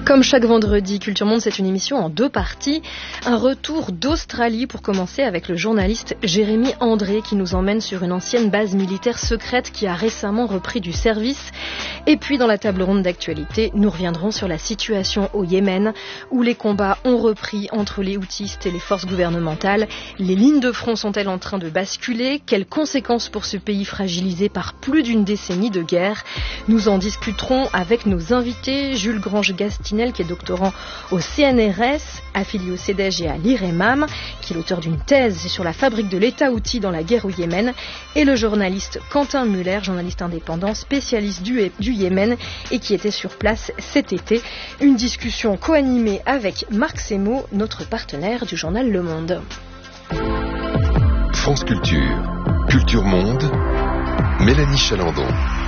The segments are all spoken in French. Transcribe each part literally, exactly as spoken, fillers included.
Comme chaque vendredi, Culture Monde, c'est une émission en deux parties. Un retour d'Australie pour commencer avec le journaliste Jérémy André qui nous emmène sur une ancienne base militaire secrète qui a récemment repris du service. Et puis dans la table ronde d'actualité, nous reviendrons sur la situation au Yémen où les combats ont repris entre les houthistes et les forces gouvernementales. Les lignes de front sont-elles en train de basculer ? Quelles conséquences pour ce pays fragilisé par plus d'une décennie de guerre ? Nous en discuterons avec nos invités. Jules Grange-Gastinel qui est doctorant au C N R S, affilié au CEDEJ et à l'I R E M A M, qui est l'auteur d'une thèse sur la fabrique de l'État houthi dans la guerre au Yémen, et le journaliste Quentin Muller, journaliste indépendant, spécialiste du, du Yémen et qui était sur place cet été. Une discussion co-animée avec Marc Semo, notre partenaire du journal Le Monde. France Culture, Culture Monde, Mélanie Chalandon.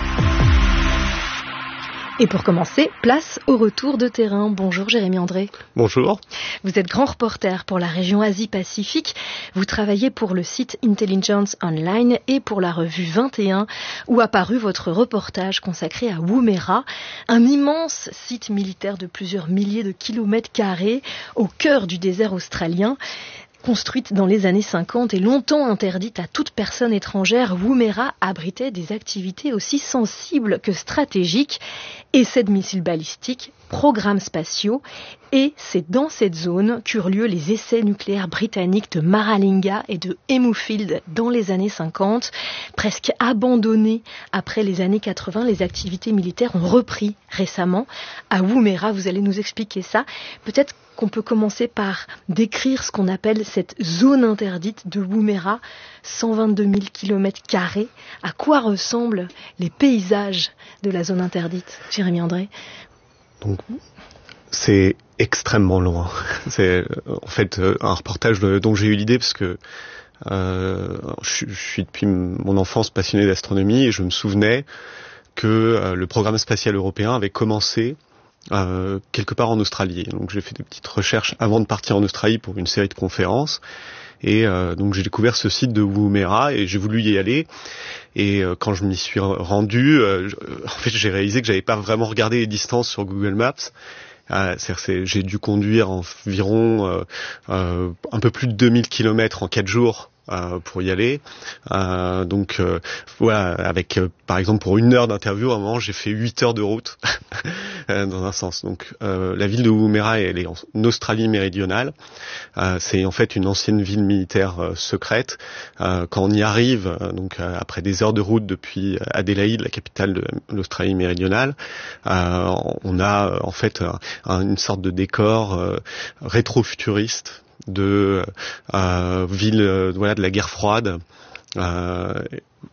Et pour commencer, place au retour de terrain. Bonjour Jérémy André. Bonjour. Vous êtes grand reporter pour la région Asie-Pacifique. Vous travaillez pour le site Intelligence Online et pour la revue vingt et un, où a paru votre reportage consacré à Woomera, un immense site militaire de plusieurs milliers de kilomètres carrés au cœur du désert australien. Construite dans les années cinquante et longtemps interdite à toute personne étrangère, Woomera abritait des activités aussi sensibles que stratégiques, essais de missiles balistiques, programmes spatiaux, et c'est dans cette zone qu'eurent lieu les essais nucléaires britanniques de Maralinga et de Hemufield dans les années cinquante. Presque abandonnées après les années quatre-vingts, les activités militaires ont repris récemment à Woomera. Vous allez nous expliquer ça. Peut-être qu'on peut commencer par décrire ce qu'on appelle cette zone interdite de Woomera, cent vingt-deux mille kilomètres carrés. À quoi ressemblent les paysages de la zone interdite, Jérémy André ? Donc, c'est extrêmement loin. C'est en fait un reportage dont j'ai eu l'idée parce que euh, je, je suis depuis mon enfance passionné d'astronomie et je me souvenais que euh, le programme spatial européen avait commencé Euh, quelque part en Australie. Donc j'ai fait des petites recherches avant de partir en Australie pour une série de conférences et euh, donc j'ai découvert ce site de Woomera et j'ai voulu y aller et euh, quand je m'y suis rendu, euh, je, en fait j'ai réalisé que j'avais pas vraiment regardé les distances sur Google Maps. Euh, c'est-à-dire c'est, j'ai dû conduire environ euh, euh, un peu plus de deux mille kilomètres en quatre jours Euh, pour y aller. Euh, donc euh, voilà, avec euh, par exemple pour une heure d'interview, à un moment j'ai fait huit heures de route dans un sens. Donc euh, la ville de Woomera, elle est en Australie méridionale. Euh, c'est en fait une ancienne ville militaire euh, secrète. Euh, quand on y arrive, euh, donc euh, après des heures de route depuis Adélaïde, la capitale de l'Australie méridionale, euh, on a euh, en fait un, un, une sorte de décor euh, rétro-futuriste de euh, ville euh, voilà de la guerre froide. Euh,